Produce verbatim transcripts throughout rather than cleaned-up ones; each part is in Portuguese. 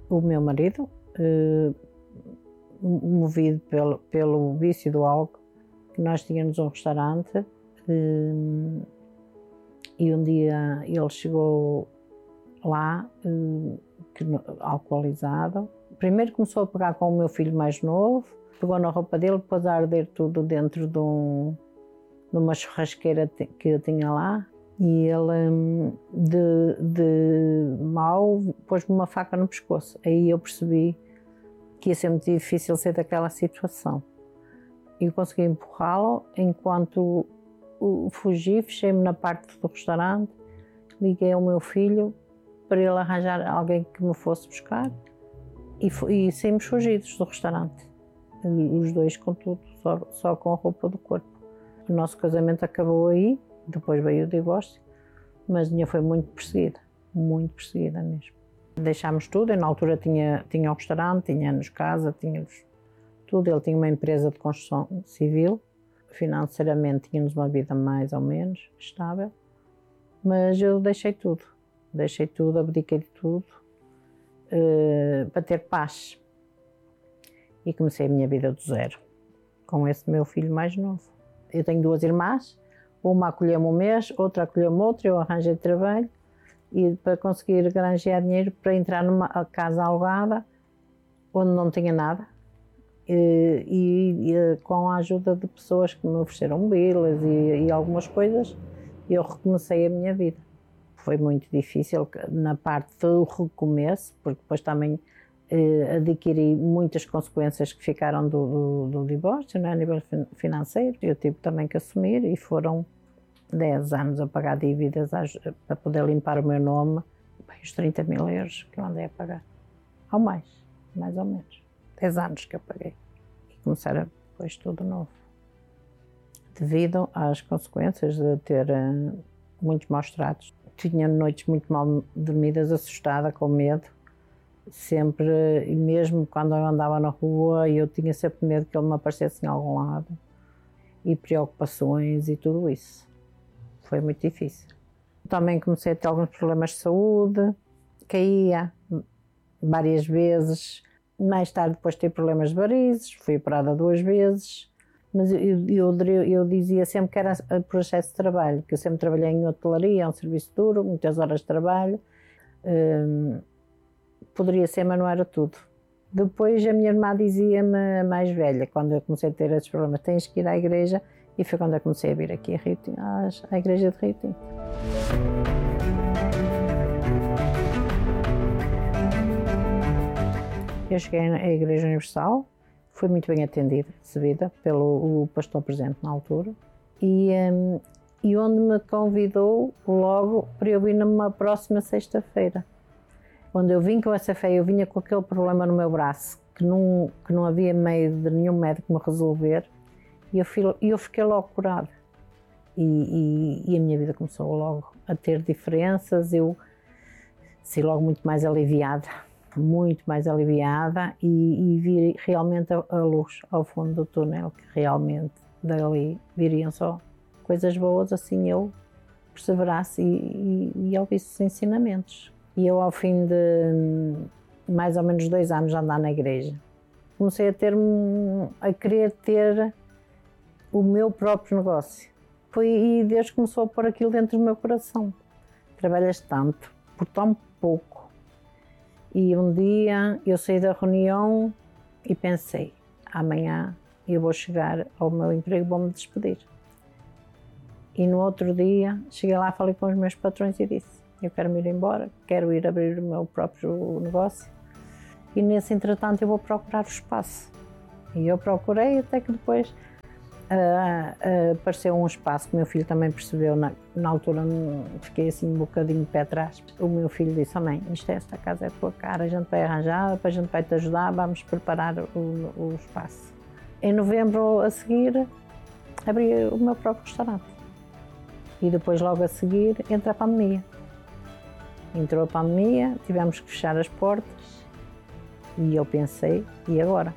O meu marido, eh, movido pelo, pelo vício do álcool, que nós tínhamos um restaurante eh, e um dia ele chegou lá, eh, que, alcoolizado. Primeiro começou a pegar com o meu filho mais novo, pegou na roupa dele, pôs a arder tudo dentro de, um, de uma churrasqueira que eu tinha lá. E ele, de, de mau, pôs-me uma faca no pescoço. Aí eu percebi que ia ser muito difícil sair daquela situação. Eu consegui empurrá-lo, enquanto fugi, fechei-me na parte do restaurante, liguei ao meu filho para ele arranjar alguém que me fosse buscar e, e saímos fugidos do restaurante. Os dois com tudo, só, só com a roupa do corpo. O nosso casamento acabou aí. Depois veio o divórcio, mas a minha foi muito perseguida, muito perseguida mesmo. Deixámos tudo, eu na altura tinha, tinha um restaurante, tinha-nos casa, tínhamos tudo. Ele tinha uma empresa de construção civil, financeiramente tínhamos uma vida mais ou menos estável, mas eu deixei tudo, deixei tudo, abdiquei de tudo uh, para ter paz. E comecei a minha vida do zero, com esse meu filho mais novo. Eu tenho duas irmãs, uma acolheu-me um mês, outra acolheu-me outro, eu arranjei trabalho e para conseguir granjear dinheiro para entrar numa casa alugada onde não tinha nada e, e, e com a ajuda de pessoas que me ofereceram bilas e, e algumas coisas, eu recomecei a minha vida. Foi muito difícil na parte do recomeço, porque depois também eh, adquiri muitas consequências que ficaram do, do, do divórcio, né, a nível financeiro. Eu tive também que assumir e foram dez anos a pagar dívidas para poder limpar o meu nome, os trinta mil euros que eu andei a pagar, ou mais, mais ou menos, dez anos que eu paguei e começar depois tudo novo. Devido às consequências de ter uh, muitos maus tratos, tinha noites muito mal dormidas, assustada, com medo, sempre, e mesmo quando eu andava na rua, eu tinha sempre medo que ele me aparecesse em algum lado, e preocupações e tudo isso. Foi muito difícil. Também comecei a ter alguns problemas de saúde, caía várias vezes, mais tarde depois tive problemas de varizes, fui operada duas vezes, mas eu, eu, eu dizia sempre que era por excesso de trabalho, que eu sempre trabalhei em hotelaria, é um serviço duro, muitas horas de trabalho, hum, poderia ser, mas não era tudo. Depois a minha irmã dizia-me, a mais velha, quando eu comecei a ter esses problemas, tens que ir à igreja, e foi quando eu comecei a vir aqui a Rio Tinto, à igreja de Rio Tinto. Eu cheguei à Igreja Universal, fui muito bem atendida, recebida pelo o pastor presente na altura, e, um, e onde me convidou logo para eu vir numa próxima sexta-feira. Quando eu vim com essa fé, eu vinha com aquele problema no meu braço, que não, que não havia meio de nenhum médico me resolver, e eu, fui, eu fiquei logo curada. E, e, e a minha vida começou logo a ter diferenças, eu saí logo muito mais aliviada, muito mais aliviada, e, e vi realmente a, a luz ao fundo do túnel, que realmente dali viriam só coisas boas, assim eu perseverasse e, e, e ouvisse os ensinamentos. E eu, ao fim de mais ou menos dois anos de andar na igreja, comecei a ter a querer ter o meu próprio negócio. Foi, e Deus começou a pôr aquilo dentro do meu coração. Trabalhas tanto, por tão pouco. E um dia eu saí da reunião e pensei, amanhã eu vou chegar ao meu emprego e vou-me despedir. E no outro dia, cheguei lá, falei com os meus patrões e disse, eu quero me ir embora, quero ir abrir o meu próprio negócio. E nesse entretanto eu vou procurar o espaço. E eu procurei até que depois uh, uh, apareceu um espaço que o meu filho também percebeu. Na, na altura fiquei assim um bocadinho de pé atrás. O meu filho disse, oh mãe, isto, esta casa é a tua cara, a gente vai arranjar, depois a gente vai te ajudar, vamos preparar o, o espaço. Em novembro a seguir abri o meu próprio restaurante. E depois logo a seguir entra a pandemia. Entrou a pandemia, tivemos que fechar as portas e eu pensei, e agora?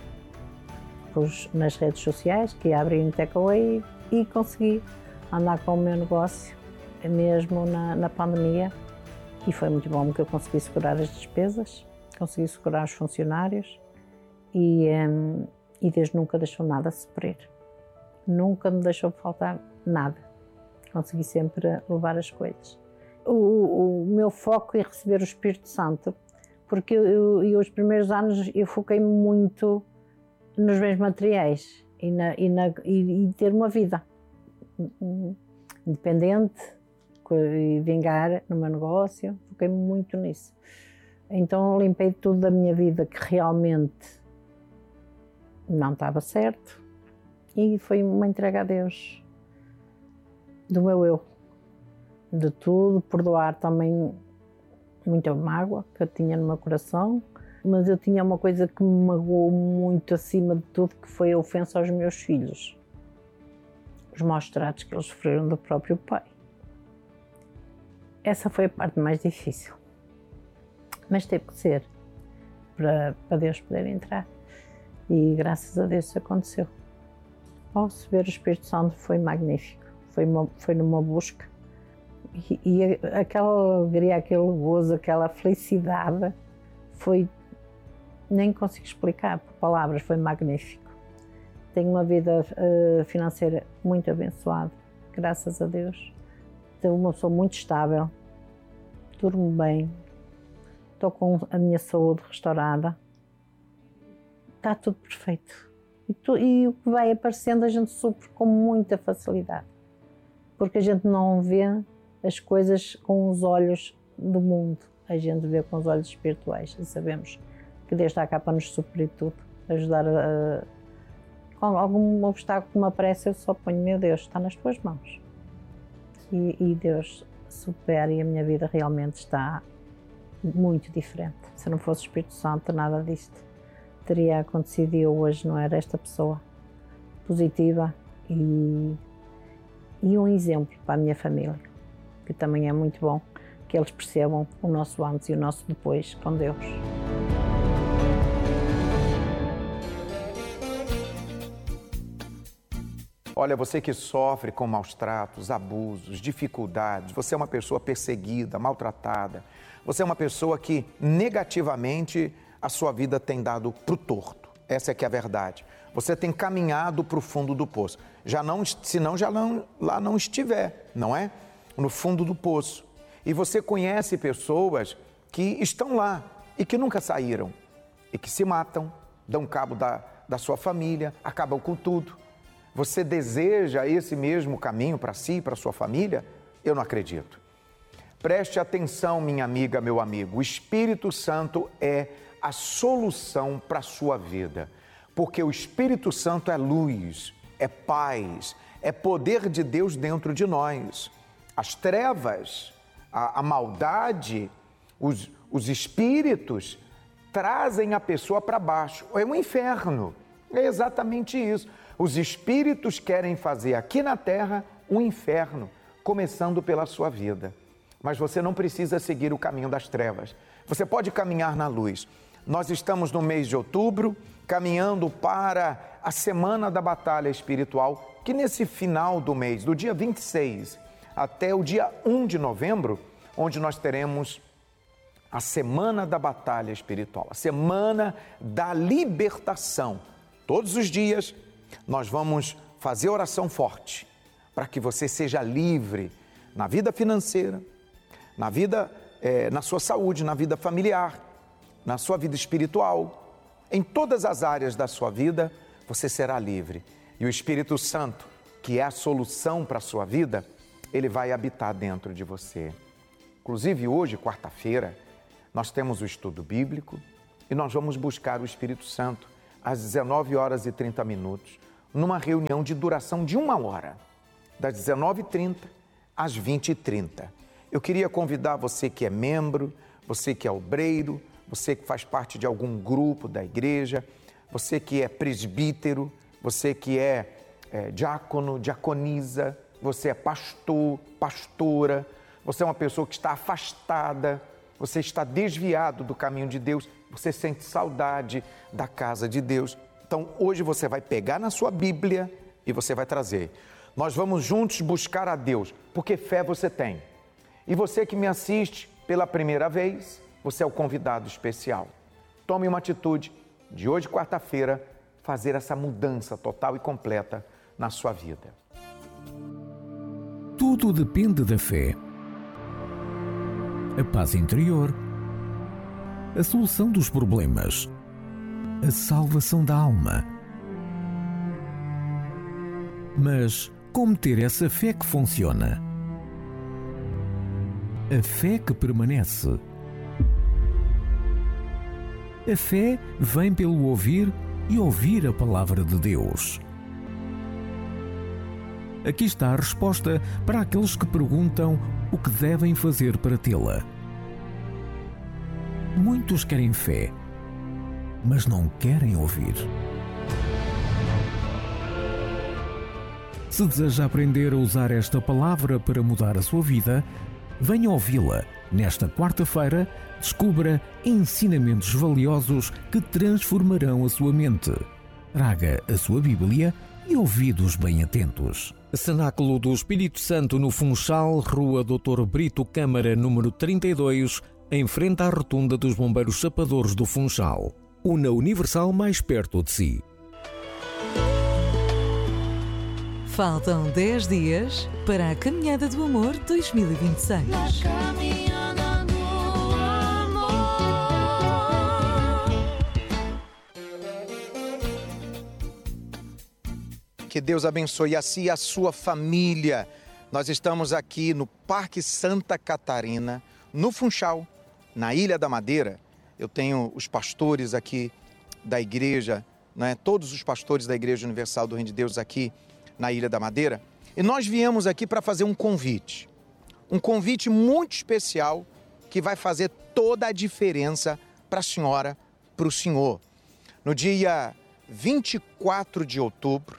Pus nas redes sociais que ia abrir um takeaway e consegui andar com o meu negócio mesmo na, na pandemia, e foi muito bom porque eu consegui segurar as despesas consegui segurar os funcionários e, um, e Deus nunca deixou nada se perder. Nunca me deixou faltar nada. Consegui sempre levar as coisas. O, o, o meu foco é receber o Espírito Santo, porque eu, eu, eu, os primeiros anos eu foquei-me muito nos bens materiais e, na, e, na, e, e ter uma vida independente e vingar no meu negócio, foquei-me muito nisso. Então limpei tudo da minha vida que realmente não estava certo e foi uma entrega a Deus do meu eu, de tudo, perdoar também muita mágoa que eu tinha no meu coração, mas eu tinha uma coisa que me magoou muito acima de tudo, que foi a ofensa aos meus filhos, os maus tratos que eles sofreram do próprio pai. Essa foi a parte mais difícil, mas teve que ser para, para Deus poder entrar e graças a Deus isso aconteceu. Ao receber o Espírito Santo foi magnífico, foi, uma, foi numa busca e, e aquela alegria, aquele gozo, aquela felicidade foi, nem consigo explicar por palavras, foi magnífico. Tenho uma vida uh, financeira muito abençoada, graças a Deus. Sou uma pessoa muito estável, durmo bem, estou com a minha saúde restaurada, está tudo perfeito. E, tu, e o que vai aparecendo a gente supre com muita facilidade, porque a gente não vê as coisas com os olhos do mundo, a gente vê com os olhos espirituais e sabemos que Deus está cá para nos suprir tudo, ajudar a... Com algum obstáculo que me aparece, eu só ponho, meu Deus, está nas tuas mãos. E, e Deus supera e a minha vida realmente está muito diferente. Se não fosse o Espírito Santo, nada disto teria acontecido e eu hoje não era esta pessoa positiva e, e um exemplo para a minha família, que também é muito bom que eles percebam o nosso antes e o nosso depois com Deus. Olha, você que sofre com maus tratos, abusos, dificuldades, você é uma pessoa perseguida, maltratada, você é uma pessoa que negativamente a sua vida tem dado para o torto. Essa é que é a verdade. Você tem caminhado para o fundo do poço. Já não, se não, já não, lá não estiver, não é? No fundo do poço. E você conhece pessoas que estão lá e que nunca saíram. E que se matam, dão cabo da, da sua família, acabam com tudo. Você deseja esse mesmo caminho para si, para sua família? Eu não acredito. Preste atenção, minha amiga, meu amigo. O Espírito Santo é a solução para a sua vida. Porque o Espírito Santo é luz, é paz, é poder de Deus dentro de nós. As trevas, a, a maldade, os, os espíritos trazem a pessoa para baixo. É um inferno. É exatamente isso. Os espíritos querem fazer aqui na terra um inferno, começando pela sua vida. Mas você não precisa seguir o caminho das trevas. Você pode caminhar na luz. Nós estamos no mês de outubro, caminhando para a Semana da Batalha Espiritual, que nesse final do mês, do dia vinte e seis até o dia um de novembro, onde nós teremos a Semana da Batalha Espiritual, a Semana da Libertação. Todos os dias nós vamos fazer oração forte para que você seja livre na vida financeira, na vida, eh, na sua saúde, na vida familiar, na sua vida espiritual, em todas as áreas da sua vida, você será livre. E o Espírito Santo, que é a solução para a sua vida, ele vai habitar dentro de você. Inclusive hoje, quarta-feira, nós temos o estudo bíblico e nós vamos buscar o Espírito Santo às dezenove horas e trinta minutos, numa reunião de duração de uma hora, das dezenove e trinta às vinte e trinta. Eu queria convidar você que é membro, você que é obreiro, você que faz parte de algum grupo da igreja, você que é presbítero, você que é, é diácono, diaconisa, você é pastor, pastora, você é uma pessoa que está afastada, você está desviado do caminho de Deus, você sente saudade da casa de Deus. Então, hoje você vai pegar na sua Bíblia e você vai trazer. Nós vamos juntos buscar a Deus, porque fé você tem. E você que me assiste pela primeira vez, você é o convidado especial. tome uma atitude de hoje, quarta-feira, fazer essa mudança total e completa na sua vida. Tudo depende da fé. A paz interior, a solução dos problemas, a salvação da alma. Mas como ter essa fé que funciona? A fé que permanece. A fé vem pelo ouvir e ouvir a palavra de Deus. Aqui está a resposta para aqueles que perguntam o que devem fazer para tê-la. Muitos querem fé, mas não querem ouvir. Se deseja aprender a usar esta palavra para mudar a sua vida, venha ouvi-la. Nesta quarta-feira, descubra ensinamentos valiosos que transformarão a sua mente. Traga a sua Bíblia e ouvidos bem atentos. Cenáculo do Espírito Santo no Funchal, Rua doutor Brito Câmara, número trinta e dois, em frente à rotunda dos Bombeiros Chapadores do Funchal. Una Universal mais perto de si. Faltam dez dias para a Caminhada do Amor dois mil e vinte e seis. Na caminhada do amor. Que Deus abençoe a si e a sua família. Nós estamos aqui no Parque Santa Catarina, no Funchal, na Ilha da Madeira. Eu tenho os pastores aqui da igreja, né? Todos os pastores da Igreja Universal do Reino de Deus aqui na Ilha da Madeira, e nós viemos aqui para fazer um convite, um convite muito especial que vai fazer toda a diferença para a senhora, para o senhor. No dia vinte e quatro de outubro,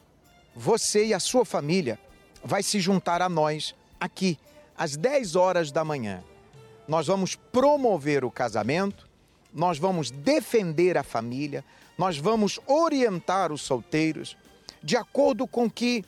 você e a sua família vai se juntar a nós aqui, às dez horas da manhã. Nós vamos promover o casamento, nós vamos defender a família, nós vamos orientar os solteiros, de acordo com o que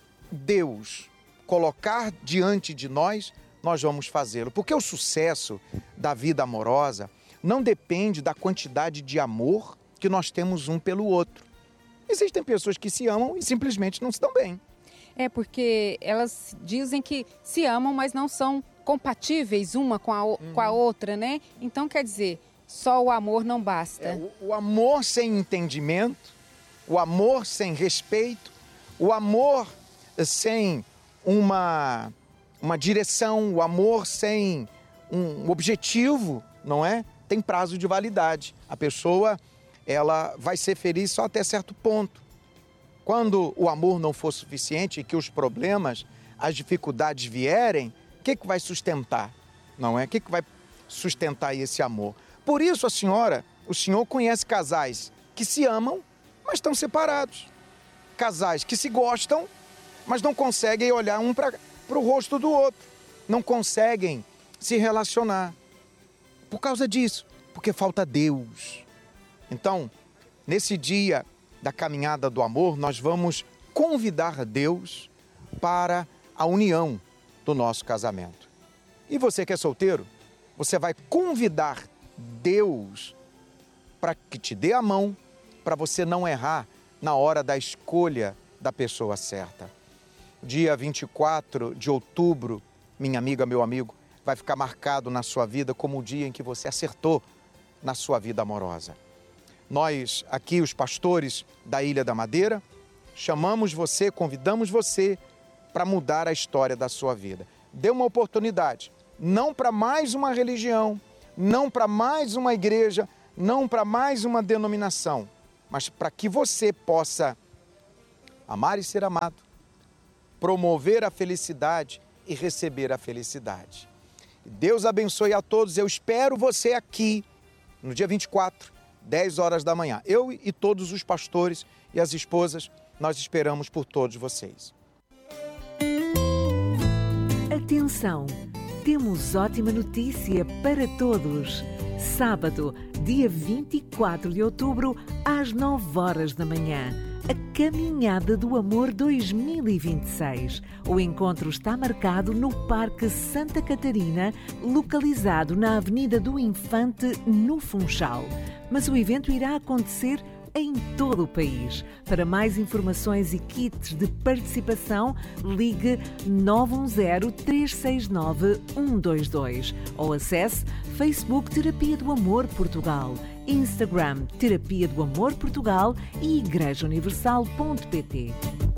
Deus colocar diante de nós, nós vamos fazê-lo. Porque o sucesso da vida amorosa não depende da quantidade de amor que nós temos um pelo outro. Existem pessoas que se amam e simplesmente não se dão bem. É porque elas dizem que se amam, mas não são compatíveis uma com a, uhum. com a outra, né? Então, quer dizer, só o amor não basta. É, o, o amor sem entendimento, o amor sem respeito, o amor sem uma, uma direção, o amor sem um objetivo, não é? Tem prazo de validade. A pessoa, ela vai ser feliz só até certo ponto. Quando o amor não for suficiente e que os problemas, as dificuldades vierem, o que, que vai sustentar? Não é? O que, que vai sustentar esse amor? Por isso a senhora, o senhor conhece casais que se amam, mas estão separados. Casais que se gostam, mas não conseguem olhar um para o rosto do outro. Não conseguem se relacionar. Por causa disso, porque falta Deus. Então, nesse dia da caminhada do amor, nós vamos convidar Deus para a união do nosso casamento. E você que é solteiro, você vai convidar Deus para que te dê a mão, para você não errar na hora da escolha da pessoa certa. Dia vinte e quatro de outubro, minha amiga, meu amigo, vai ficar marcado na sua vida como o dia em que você acertou na sua vida amorosa. Nós, aqui, os pastores da Ilha da Madeira, chamamos você, convidamos você para mudar a história da sua vida. Dê uma oportunidade, não para mais uma religião, não para mais uma igreja, não para mais uma denominação, mas para que você possa amar e ser amado, promover a felicidade e receber a felicidade. Deus abençoe a todos. Eu espero você aqui no dia vinte e quatro, dez horas da manhã. Eu e todos os pastores e as esposas, nós esperamos por todos vocês. Atenção! Temos ótima notícia para todos. Sábado, dia vinte e quatro de outubro, às nove horas da manhã, a Caminhada do Amor dois mil e vinte e seis. O encontro está marcado no Parque Santa Catarina, localizado na Avenida do Infante, no Funchal. Mas o evento irá acontecer em todo o país. Para mais informações e kits de participação, ligue nove um zero, três seis nove, um dois dois ou acesse Facebook Terapia do Amor Portugal, Instagram Terapia do Amor Portugal e igreja universal ponto pt.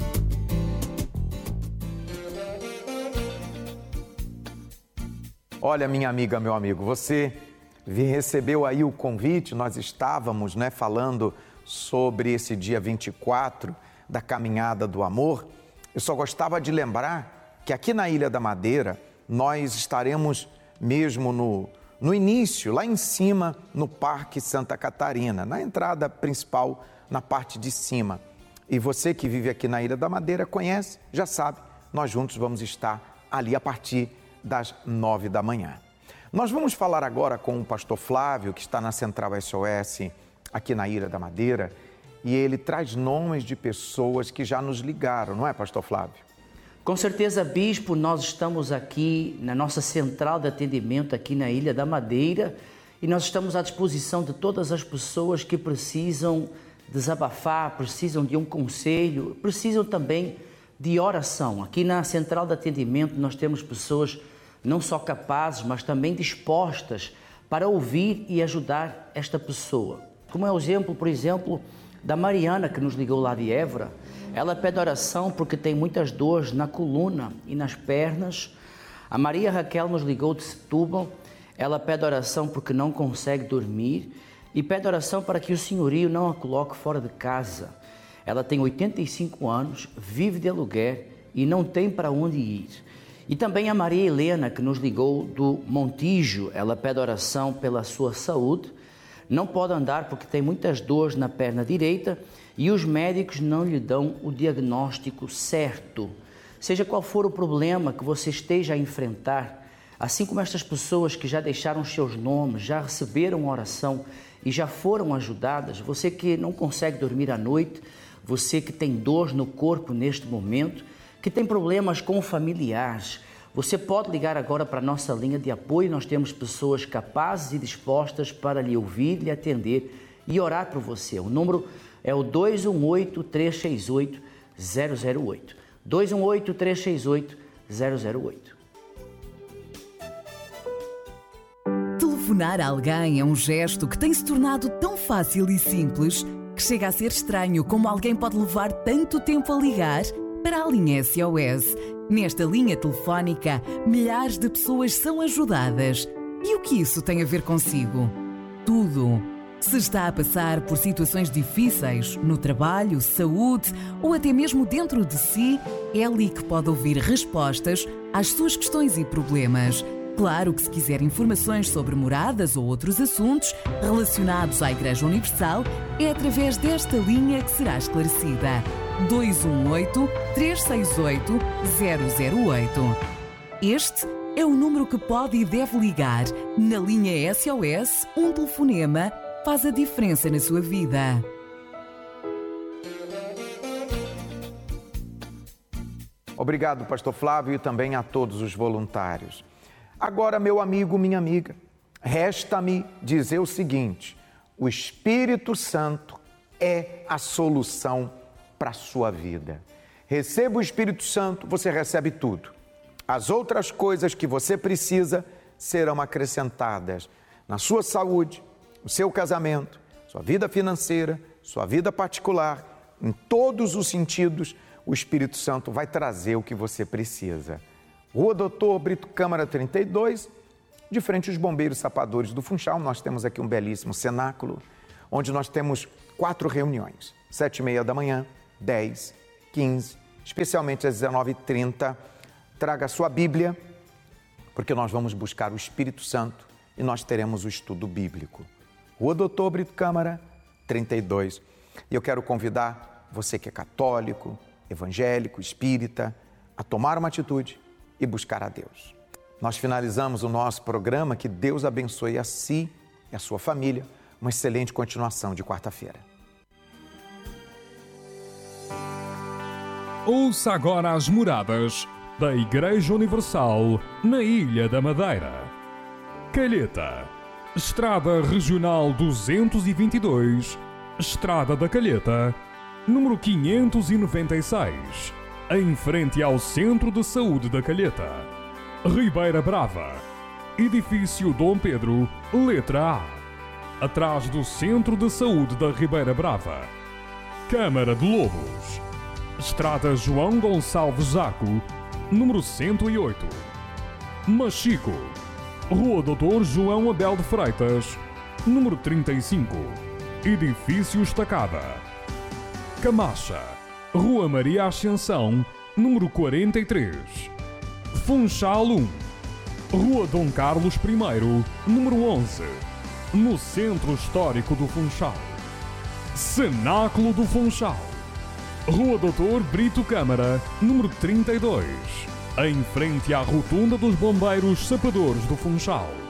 Olha, minha amiga, meu amigo, você recebeu aí o convite, nós estávamos, né, falando sobre esse dia vinte e quatro da Caminhada do Amor. Eu só gostava de lembrar que aqui na Ilha da Madeira nós estaremos mesmo no, no início, lá em cima, no Parque Santa Catarina, na entrada principal, na parte de cima. E você que vive aqui na Ilha da Madeira conhece, já sabe, nós juntos vamos estar ali a partir das nove da manhã. Nós vamos falar agora com o pastor Flávio, que está na Central S O S aqui na Ilha da Madeira, e ele traz nomes de pessoas que já nos ligaram, não é, pastor Flávio? Com certeza, bispo, nós estamos aqui na nossa central de atendimento aqui na Ilha da Madeira e nós estamos à disposição de todas as pessoas que precisam desabafar, precisam de um conselho, precisam também de oração. Aqui na central de atendimento nós temos pessoas não só capazes, mas também dispostas para ouvir e ajudar esta pessoa. Como é o exemplo, por exemplo, da Mariana, que nos ligou lá de Évora. Ela pede oração porque tem muitas dores na coluna e nas pernas. A Maria Raquel nos ligou de Setúbal. Ela pede oração porque não consegue dormir e pede oração para que o senhorio não a coloque fora de casa. Ela tem oitenta e cinco anos, vive de aluguer e não tem para onde ir. E também a Maria Helena, que nos ligou do Montijo. Ela pede oração pela sua saúde. Não pode andar porque tem muitas dores na perna direita e os médicos não lhe dão o diagnóstico certo. Seja qual for o problema que você esteja a enfrentar, assim como estas pessoas que já deixaram seus nomes, já receberam oração e já foram ajudadas, você que não consegue dormir à noite, você que tem dor no corpo neste momento, que tem problemas com familiares, você pode ligar agora para a nossa linha de apoio. Nós temos pessoas capazes e dispostas para lhe ouvir, lhe atender e orar por você. O número é o dois um oito, três seis oito, zero zero oito. dois um oito, três seis oito, zero zero oito. Telefonar a alguém é um gesto que tem se tornado tão fácil e simples que chega a ser estranho como alguém pode levar tanto tempo a ligar para a linha S O S. Nesta linha telefónica, milhares de pessoas são ajudadas. E o que isso tem a ver consigo? Tudo. Se está a passar por situações difíceis, no trabalho, saúde ou até mesmo dentro de si, é ali que pode ouvir respostas às suas questões e problemas. Claro que se quiser informações sobre moradas ou outros assuntos relacionados à Igreja Universal, é através desta linha que será esclarecida. dois um oito, três seis oito, zero zero oito. Este é o número que pode e deve ligar. Na linha S O S, um telefonema faz a diferença na sua vida. Obrigado, pastor Flávio, e também a todos os voluntários. Agora, meu amigo, minha amiga, resta-me dizer o seguinte: o Espírito Santo é a solução para a sua vida. Receba o Espírito Santo, você recebe tudo. As outras coisas que você precisa serão acrescentadas na sua saúde, no seu casamento, sua vida financeira, sua vida particular, em todos os sentidos. O Espírito Santo vai trazer o que você precisa. Rua Doutor Brito Câmara trinta e dois, de frente aos Bombeiros Sapadores do Funchal. Nós temos aqui um belíssimo cenáculo, onde nós temos quatro reuniões, sete e meia da manhã, dez, quinze, especialmente às dezenove e trinta. Traga a sua Bíblia, porque nós vamos buscar o Espírito Santo e nós teremos o estudo bíblico. Rua Doutor Brito Câmara trinta e dois. E eu quero convidar você que é católico, evangélico, espírita, a tomar uma atitude e buscar a Deus. Nós finalizamos o nosso programa. Que Deus abençoe a si e a sua família. Uma excelente continuação de quarta-feira. Ouça agora as moradas da Igreja Universal na Ilha da Madeira. Calheta, Estrada Regional duzentos e vinte e dois, Estrada da Calheta, número quinhentos e noventa e seis, em frente ao Centro de Saúde da Calheta. Ribeira Brava, Edifício Dom Pedro, letra A, atrás do Centro de Saúde da Ribeira Brava. Câmara de Lobos, Estrada João Gonçalves Zaco, número cento e oito. Machico, Rua Doutor João Abel de Freitas, número trinta e cinco, Edifício Estacada. Camacha, Rua Maria Ascensão, número quarenta e três. Funchal um, Rua Dom Carlos I, número onze, no Centro Histórico do Funchal. Cenáculo do Funchal, Rua Doutor Brito Câmara, número trinta e dois, em frente à Rotunda dos Bombeiros Sapadores do Funchal.